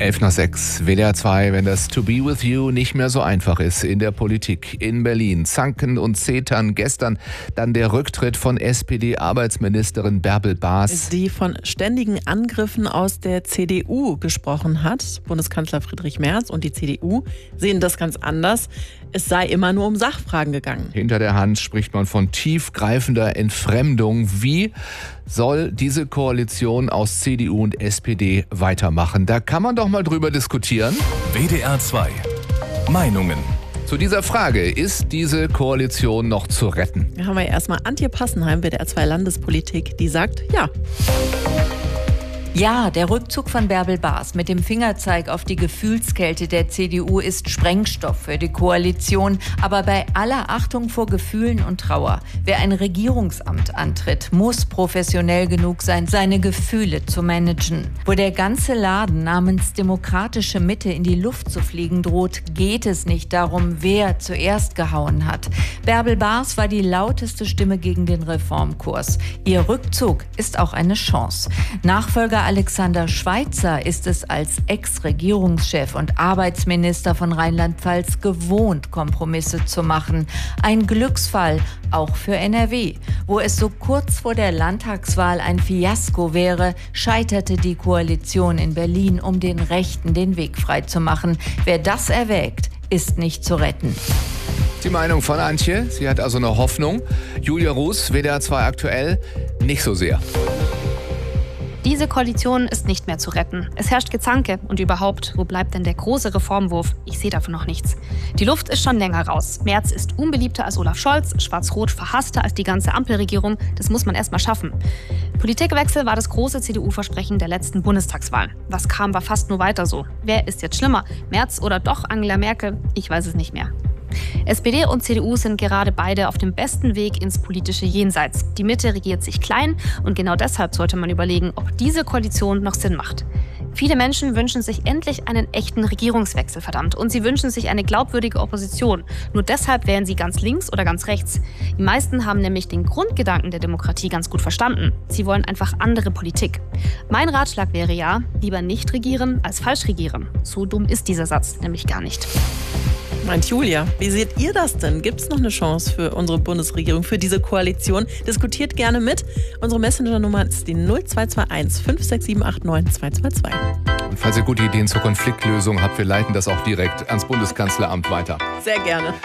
11:06, WDR 2, wenn das To Be With You nicht mehr so einfach ist in der Politik in Berlin. Zanken und Zetern. Gestern dann der Rücktritt von SPD-Arbeitsministerin Bärbel Baas. Die von ständigen Angriffen aus der CDU gesprochen hat. Bundeskanzler Friedrich Merz und die CDU sehen das ganz anders. Es sei immer nur um Sachfragen gegangen. Hinter der Hand spricht man von tiefgreifender Entfremdung. Wie soll diese Koalition aus CDU und SPD weitermachen? Da kann man doch mal drüber diskutieren. WDR 2 Meinungen. Zu dieser Frage, ist diese Koalition noch zu retten? Da haben wir erstmal Antje Passenheim, WDR 2 Landespolitik, die sagt ja. Ja, der Rückzug von Bärbel Baas mit dem Fingerzeig auf die Gefühlskälte der CDU ist Sprengstoff für die Koalition. Aber bei aller Achtung vor Gefühlen und Trauer, wer ein Regierungsamt antritt, muss professionell genug sein, seine Gefühle zu managen. Wo der ganze Laden namens demokratische Mitte in die Luft zu fliegen droht, geht es nicht darum, wer zuerst gehauen hat. Bärbel Baas war die lauteste Stimme gegen den Reformkurs. Ihr Rückzug ist auch eine Chance. Nachfolger Alexander Schweitzer ist es als Ex-Regierungschef und Arbeitsminister von Rheinland-Pfalz gewohnt, Kompromisse zu machen. Ein Glücksfall, auch für NRW. Wo es so kurz vor der Landtagswahl ein Fiasko wäre, scheiterte die Koalition in Berlin, um den Rechten den Weg frei zu machen. Wer das erwägt, ist nicht zu retten. Die Meinung von Antje, sie hat also eine Hoffnung. Julia Ruß, WDR 2 aktuell, nicht so sehr. Diese Koalition ist nicht mehr zu retten. Es herrscht Gezanke und überhaupt, wo bleibt denn der große Reformwurf? Ich sehe davon noch nichts. Die Luft ist schon länger raus. Merz ist unbeliebter als Olaf Scholz, Schwarz-Rot verhasster als die ganze Ampelregierung. Das muss man erst mal schaffen. Politikwechsel war das große CDU-Versprechen der letzten Bundestagswahl. Was kam, war fast nur weiter so. Wer ist jetzt schlimmer? Merz oder doch Angela Merkel? Ich weiß es nicht mehr. SPD und CDU sind gerade beide auf dem besten Weg ins politische Jenseits. Die Mitte regiert sich klein und genau deshalb sollte man überlegen, ob diese Koalition noch Sinn macht. Viele Menschen wünschen sich endlich einen echten Regierungswechsel, verdammt. Und sie wünschen sich eine glaubwürdige Opposition. Nur deshalb wählen sie ganz links oder ganz rechts. Die meisten haben nämlich den Grundgedanken der Demokratie ganz gut verstanden. Sie wollen einfach andere Politik. Mein Ratschlag wäre ja, lieber nicht regieren als falsch regieren. So dumm ist dieser Satz nämlich gar nicht. Meint Julia, wie seht ihr das denn? Gibt es noch eine Chance für unsere Bundesregierung, für diese Koalition? Diskutiert gerne mit. Unsere Messenger-Nummer ist die 0221 56789 222. Und falls ihr gute Ideen zur Konfliktlösung habt, wir leiten das auch direkt ans Bundeskanzleramt weiter. Sehr gerne.